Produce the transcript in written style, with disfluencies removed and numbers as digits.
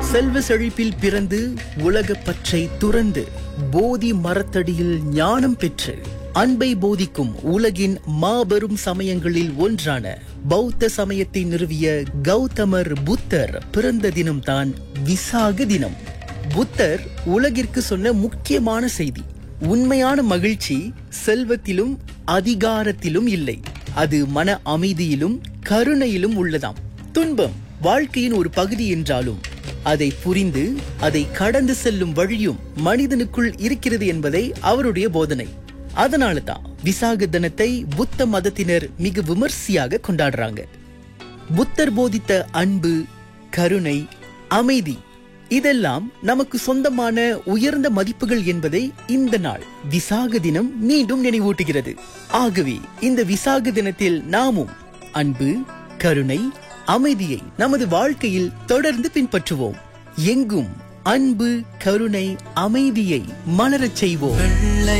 செல்வ செழிப்பில் பிறந்து உலகப் பற்றை துறந்து போதி மரத்தடியில் ஞானம் பெற்று அன்பை போதிக்கும் உலகின் மாபெரும் சமயங்களில் ஒன்றான பௌத்த சமயத்தை நிறுவிய கௌதமர் புத்தர் பிறந்த தினம்தான் விசாக தினம். புத்தர் உலகிற்கு சொன்ன முக்கியமான செய்தி: உண்மையான மகிழ்ச்சி செல்வத்திலும் அதிகாரத்திலும் இல்லை, அது மன அமைதியிலும் கருணையிலும் உள்ளதாம். துன்பம் வாழ்க்கையின் ஒரு பகுதி என்றாலும் அதை புரிந்து அதை கடந்து செல்லும் வழியும் மனிதனுக்குள் இருக்கிறது என்பதை அவருடைய போதனை. அதனால தான் விசாக தினத்தை புத்த மதத்தினர் மிக விமர்சையாக கொண்டாடுறாங்க. புத்தர் போதித்த அன்பு, கருணை, அமைதி இதெல்லாம் நமக்கு சொந்தமான உயர்ந்த மதிப்புகள் என்பதை இந்த நாள் விசாக தினம் மீண்டும் நினைவூட்டுகிறது. ஆகவே இந்த விசாக தினத்தில் நாமும் அன்பு, கருணை, அமைதியை நமது வாழ்க்கையில் தொடர்ந்து பின்பற்றுவோம். எங்கும் அன்பு, கருணை, அமைதியை மலரச் செய்வோம்.